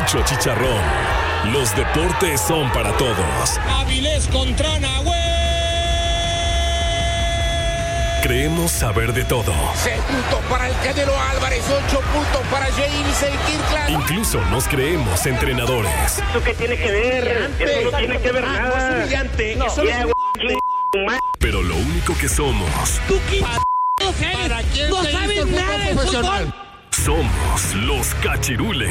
mucho chicharrón. Los deportes son para todos. Avilés contra Nahuel. Creemos saber de todo. 6 puntos para el Canelo Álvarez, 8 puntos para James el Kirkland. Incluso nos creemos entrenadores. ¿Eso qué tiene que ver? Eso no tiene que ver nada. Brillante. No, Eso ya, Pero lo único que somos... ¿Para quién no sabes nada de fútbol? Somos los Cachirules.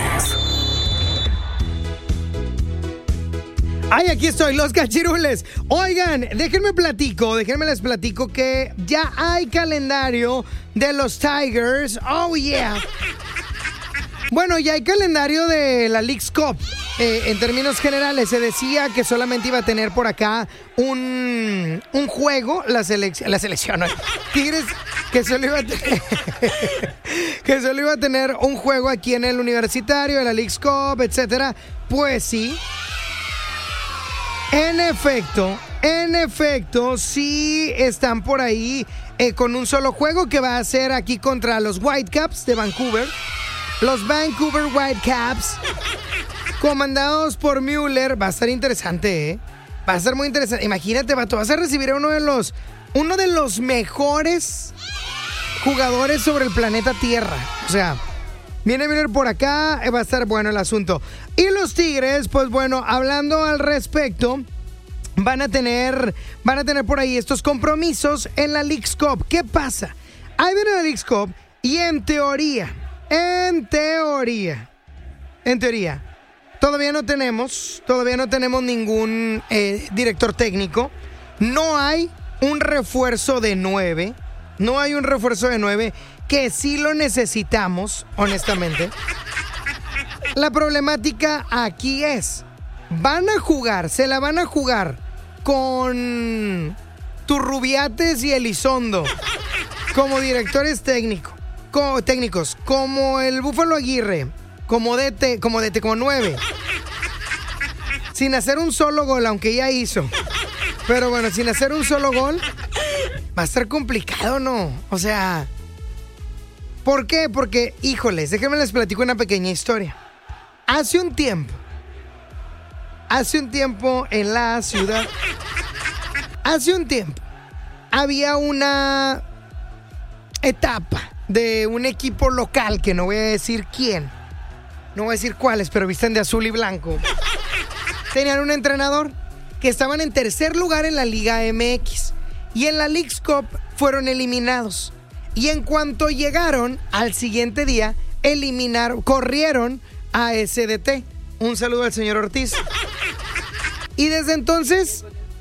Ay, aquí estoy, los Cachirules. Oigan, déjenme les platico que ya hay calendario de los Tigers. Oh, yeah. Bueno, ya hay calendario de la Leagues Cup. En términos generales, se decía que solamente iba a tener por acá un juego, la selección, ¿no? Tigres, que solo iba a tener un juego aquí en el universitario, de la Leagues Cup, etcétera. Pues sí. En efecto, sí están por ahí con un solo juego que va a ser aquí contra los Whitecaps de Vancouver. Los Vancouver Whitecaps, comandados por Mueller. Va a estar interesante, ¿eh? Va a estar muy interesante. Imagínate, vato, vas a recibir a uno de los mejores jugadores sobre el planeta Tierra. O sea, viene Mueller por acá, va a estar bueno el asunto. Y los Tigres, pues bueno, hablando al respecto, van a tener por ahí estos compromisos en la Leagues Cup. ¿Qué pasa? Ahí viene la Leagues Cup y en teoría, todavía no tenemos ningún director técnico. No hay un refuerzo de 9. Que sí lo necesitamos, honestamente. La problemática aquí es, se la van a jugar con Turrubiates y Elizondo como directores técnicos, como el Búfalo Aguirre, como DT, como 9, sin hacer un solo gol, aunque ya hizo. Pero bueno, sin hacer un solo gol, va a estar complicado, ¿no? O sea, ¿por qué? Porque, híjoles, déjenme les platico una pequeña historia. Hace un tiempo en la ciudad, había una etapa de un equipo local, que no voy a decir quién, no voy a decir cuáles, pero visten de azul y blanco. Tenían un entrenador que estaban en tercer lugar en la Liga MX y en la Leagues Cup fueron eliminados. Y en cuanto llegaron al siguiente día, corrieron a SDT. Un saludo al señor Ortiz. Y desde entonces,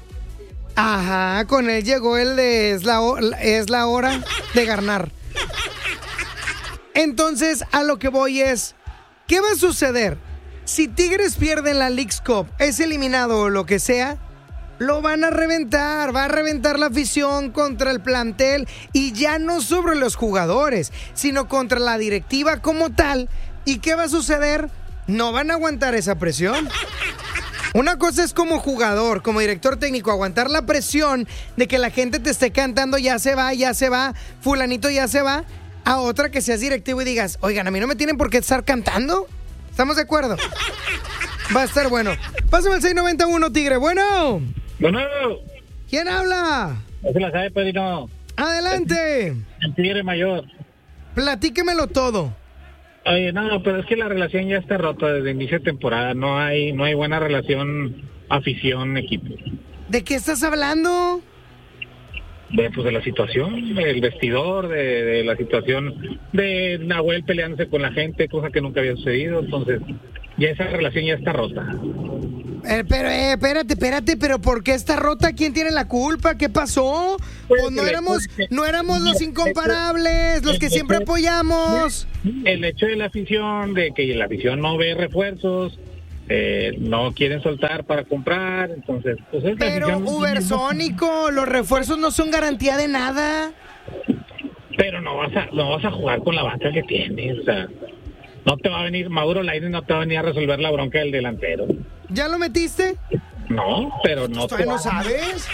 con él llegó el de es la hora de ganar. Entonces, a lo que voy es, ¿qué va a suceder? Si Tigres pierde en la Leagues Cup, es eliminado o lo que sea, lo van a reventar, va a reventar la afición contra el plantel, y ya no sobre los jugadores, sino contra la directiva como tal. ¿Y qué va a suceder? No van a aguantar esa presión. Una cosa es como jugador, como director técnico, aguantar la presión de que la gente te esté cantando ya se va, fulanito ya se va, a otra que seas directivo y digas, oigan, a mí no me tienen por qué estar cantando. ¿Estamos de acuerdo? Va a estar bueno. Pásame el 691, Tigre. Bueno. ¿Quién habla? No se la sabe, Pedrino. Adelante. El Tigre Mayor. Platíquemelo todo. Oye, no, pero es que la relación ya está rota desde inicio de temporada. No hay buena relación afición-equipo. ¿De qué estás hablando? De la situación, del vestidor, de la situación de Nahuel peleándose con la gente, cosa que nunca había sucedido. Entonces, ya esa relación ya está rota. Pero espérate, pero ¿por qué está rota? ¿Quién tiene la culpa? ¿Qué pasó? Pues no éramos los incomparables, los que siempre apoyamos. El hecho de la afición, de que la afición no ve refuerzos, no quieren soltar para comprar, entonces... Pues pero Ubersónico, los refuerzos no son garantía de nada. Pero no vas a jugar con la banca que tienes, o sea... No te va a venir, Mauro Lainez no te va a venir a resolver la bronca del delantero. ¿Ya lo metiste? No, pero no. ¿Todavía no sabes?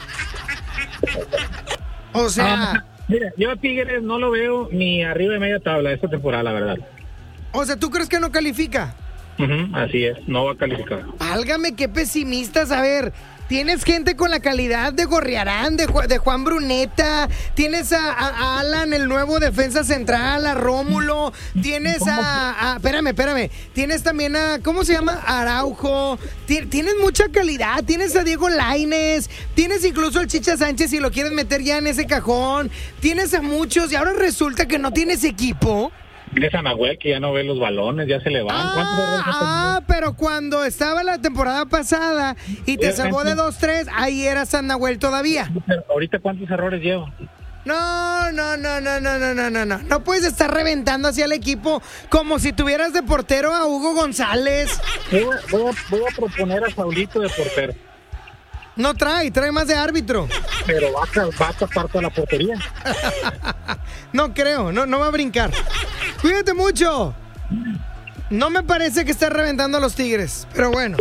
O sea... mira, yo a Tigres no lo veo ni arriba de media tabla esta temporada, la verdad. O sea, ¿tú crees que no califica? Así es, no va a calificar. Válgame, qué pesimistas. A ver, tienes gente con la calidad de Gorriarán, de Juan Bruneta, tienes a Alan, el nuevo defensa central, a Rómulo, tienes espérame, tienes también a, ¿cómo se llama? Araujo, tienes mucha calidad, tienes a Diego Lainez, tienes incluso al Chicha Sánchez si lo quieres meter ya en ese cajón, tienes a muchos y ahora resulta que no tienes equipo. Tienes a Nahuel que ya no ve los balones, ya se le van. Pero cuando estaba la temporada pasada y te salvó de 2-3, ahí era San Nahuel todavía. Pero ahorita, ¿cuántos errores lleva? No. No puedes estar reventando hacia el equipo como si tuvieras de portero a Hugo González. Voy a proponer a Saulito de portero. No trae más de árbitro. Pero va a tapar toda la portería. No creo, no va a brincar. Cuídate mucho. No me parece que esté reventando a los Tigres, pero bueno.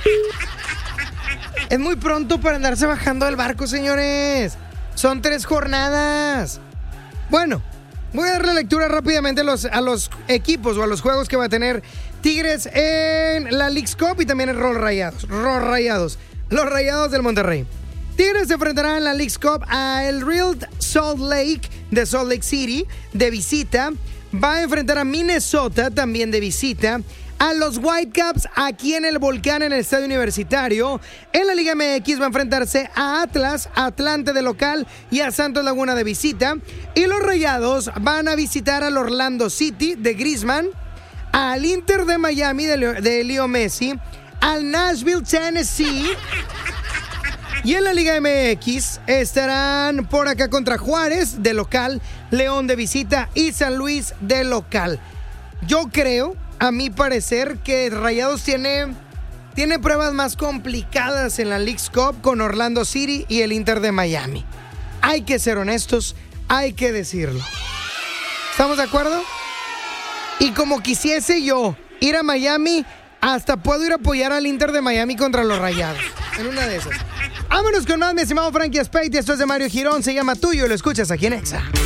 Es muy pronto para andarse bajando del barco, señores. Son 3 jornadas. Bueno, voy a darle lectura rápidamente a los equipos o a los juegos que va a tener Tigres en la Leagues Cup y también en Los Rayados del Monterrey. Tigres se enfrentará en la Leagues Cup a el Real Salt Lake de Salt Lake City de visita. Va a enfrentar a Minnesota también de visita. A los Whitecaps aquí en el Volcán en el Estadio Universitario. En la Liga MX va a enfrentarse a Atlas, Atlante de local y a Santos Laguna de visita. Y los Rayados van a visitar al Orlando City de Griezmann, al Inter de Miami de Leo Messi, al Nashville, Tennessee. Y en la Liga MX estarán por acá contra Juárez de local, León de visita y San Luis de local. Yo creo, a mi parecer, que Rayados tiene pruebas más complicadas en la Leagues Cup con Orlando City y el Inter de Miami. Hay que ser honestos, hay que decirlo. ¿Estamos de acuerdo? Y como quisiese yo ir a Miami, hasta puedo ir a apoyar al Inter de Miami contra los Rayados. En una de esas. Vámonos con más, mi estimado Frankie Spade. Esto es de Mario Girón, se llama Tuyo y lo escuchas aquí en Exa.